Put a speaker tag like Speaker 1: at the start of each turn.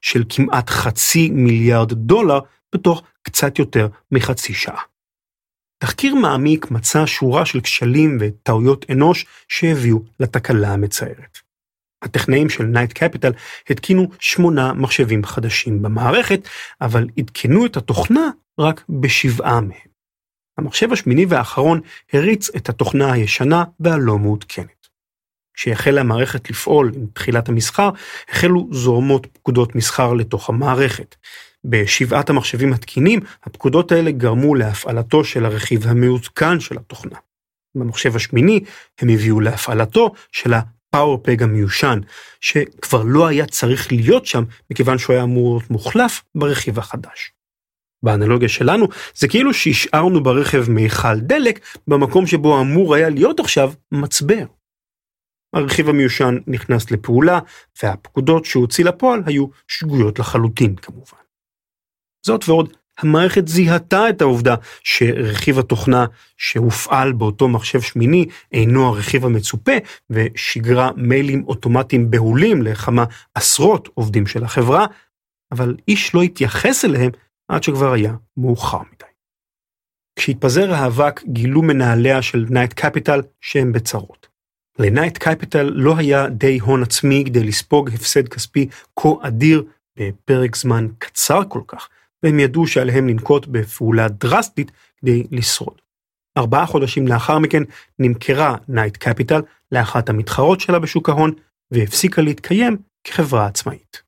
Speaker 1: של כמעט $500,000,000 בתוך קצת יותר מחצי שעה. תחקיר מעמיק מצא שורה של כשלים וטעויות אנוש שהביאו לתקלה המצערת. הטכנאים של נייט קפיטל התקינו 8 מחשבים חדשים במערכת, אבל עדכנו את התוכנה רק ב7 מהם. המחשב השמיני והאחרון הריץ את התוכנה הישנה והלא מעודכנת. כשהחלה המערכת לפעול עם תחילת המסחר, החלו זורמות פקודות מסחר לתוך המערכת. ב7 המחשבים התקינים, הפקודות האלה גרמו להפעלתו של הרכיב המעודכן של התוכנה. במחשב השמיני הם הביאו להפעלתו של הפאורפג המיושן, שכבר לא היה צריך להיות שם, מכיוון שהוא היה אמור להיות מוחלף ברכיב החדש. באנלוגיה שלנו, זה כאילו שהשארנו ברכב מיכל דלק, במקום שבו אמור היה להיות עכשיו מצבר. הרכיב המיושן נכנס לפעולה, והפקודות שהוציא לפועל היו שגויות לחלוטין כמובן. זאת ועוד, המערכת זיהתה את העובדה שרכיב התוכנה שהופעל באותו מחשב שמיני אינו הרכיב המצופה, ושגרה מיילים אוטומטיים בהולים לכמה עשרות עובדים של החברה, אבל איש לא התייחס אליהם עד שכבר היה מאוחר מדי. כשהתפזר האבק גילו מנהליה של נייט קפיטל שהם בצרות. לנייט קפיטל לא היה די הון עצמי כדי לספוג הפסד כספי כה אדיר בפרק זמן קצר כל כך, והם ידעו שעליהם לנקוט בפעולה דרסטית כדי לשרוד. 4 חודשים לאחר מכן נמכרה נייט קפיטל לאחת המתחרות שלה בשוק ההון, והפסיקה להתקיים כחברה עצמאית.